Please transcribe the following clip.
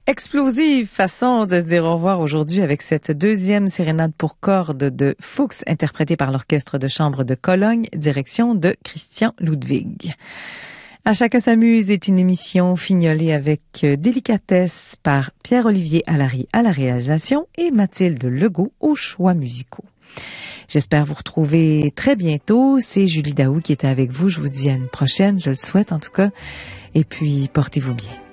Explosive façon de se dire au revoir aujourd'hui avec cette deuxième sérénade pour cordes de Fuchs interprétée par l'Orchestre de chambre de Cologne, direction de Christian Ludwig. À chacun s'amuse est une émission fignolée avec délicatesse par Pierre-Olivier Allary à la réalisation et Mathilde Legault aux choix musicaux. J'espère vous retrouver très bientôt. C'est Julie Daou qui était avec vous. Je vous dis à une prochaine, je le souhaite en tout cas. Et puis, portez-vous bien.